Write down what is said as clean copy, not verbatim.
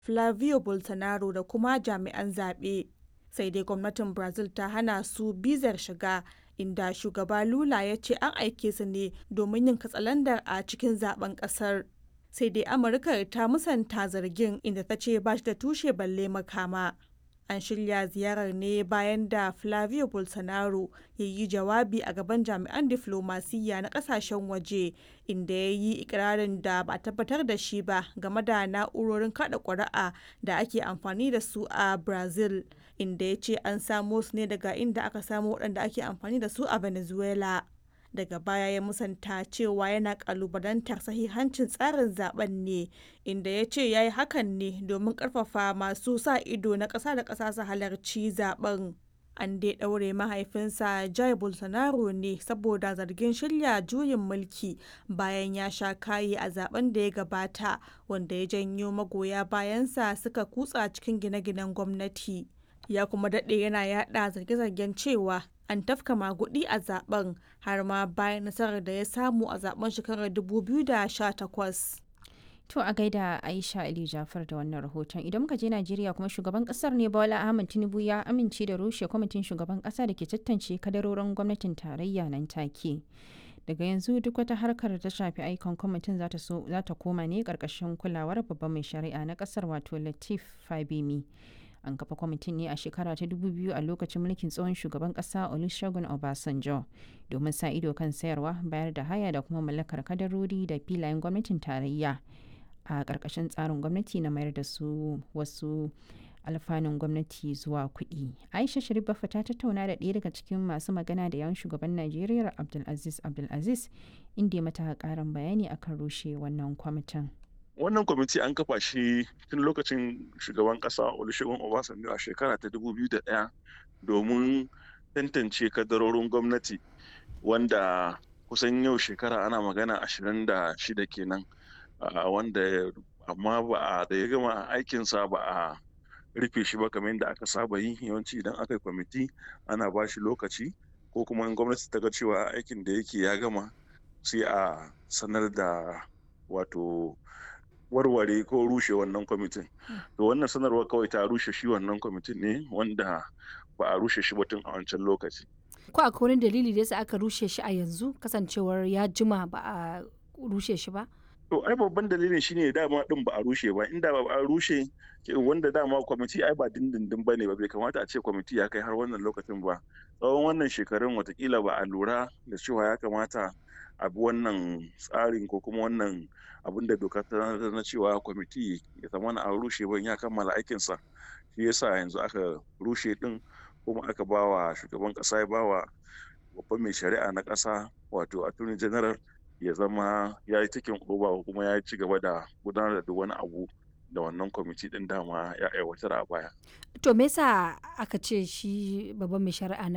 Flavio Bolsonaro da kuma jami'an zaɓe. Sai dai gwamnatin Brazil ta hana su bizar shiga, inda shugaba Lula ya ce an aike su ne domin yin katsalandar a cikin zaben ƙasar. Sai dai Amurka ta musanta zargin, inda ta ce ba shi da tushe balle makama. An shirya ziyarar ne bayan da Flavio Bolsonaro ya yi jawabi a gaban jami'an diflomasiyya na kasashen waje, inda ya yi ikirarin da ba tabbatar da shi ba game da na'urorin kada ƙuri'a da ake amfani da su a Brazil, inda ya ce an samo su ne daga inda aka samo waɗanda ake amfani da su a Venezuela. Daga baya ya musanta cewa yana kalubalantar sahihancin tsarin zaben ne, inda ya ce ya yi hakan ne domin karfafa masu sa ido na ƙasa da ƙasa su halarci zaben. An dai ɗaure mahaifinsa Jair Bolsonaro ne saboda zargin shirya juyin mulki bayan ya sha kayi a zaben da ya gabata, wanda ya janyo magoya bayansa suka kutsa cikin gine-ginen gwamnati. Ya kuma daɗe yana yaɗa zarge-zargen cewa an tafka magudi a zaben, har ma bayan nasarar da ya samu a zaben shekarar 2018. To a gaida Aisha Ali Jafar da wannan rahoton. Idan muka je Najeriya kuma, shugaban kasar ne Bola Ahmed Tinubu ya amince da rushe kwamitin shugaban kasa da ke tantance kadarorin gwamnatin tarayya nan take. Daga yanzu duk wata harkar da ta shafi aikon kwamitin za ta koma ne karkashin kulawar babban mai shari'a na kasar, wato Lateef Fagbemi. An kafa kwamitin ne a shekara ta 2000 a lokacin mulkin tsohon shugaban kasa Olusegun Obasanjo domin sa ido kan sayarwa, bayar da haya da kuma mallakar kadarori da filayen gwamnatin tarayya a ƙarƙashin tsarin gwamnati na mayar da su wasu alfanun gwamnati zuwa kuɗi. Aisha Sharif Baffa ta tattauna da ɗaya daga cikin masu magana da yawan shugaban Najeriya Abdulaziz inda ya mata ƙarin bayani akan rushe wannan kwamitin. Wannan kwamiti an kafa shi tun lokacin shugaban ƙasa Olusegun Obasanjo a shekara ta 2001 domin tantance kadarorin gwamnati, wanda kusan yau shekara ana magana 26 kenan. Wanda amma da ya gama aikinsa ba a rufe shi ba kamar yadda aka saba yi. Yawanci idan aka yi kwamiti ana ba shi lokaci, ko kuma in gwamnati ta ga cewa aikin da yake ya gama, sai a sanar da wato warware ko rushe wannan kwamitin. To wannan sanarwar kawai ta rushe shi wannan kwamitin ne, wanda ba a rushe shi ba tun a wancan lokaci. Ko akwai wani dalili da yasa aka rushe shi a yanzu, kasancewar ya jima ba a rushe shi ba? To ai babban dalilin shine dama din ba a rushe ba. Inda ba a rushe, wanda dama kwamiti ai ba dindindin bane ba, bai kamata a ce kwamiti ya kai har wannan lokacin ba. Tsawon wannan shekarun watakila ba a lura da cewa ya kamata a bi wannan tsarin ko kuma wannan abin da doka ta na cewa kwamiti ya zama an rushe ban ya kammala aikinsa. Shi yasa yanzu aka rushe din, kuma aka bawa shugaban kasa, ya bawa babban mai shari'a na kasa, wato attorney general, ya zama ya yi cikin oba, kuma ya ci gaba da gudanar da wani abu da wannan kwamiti din dama ya aiwatar a baya. To me yasa aka ce shi babban mai shari'a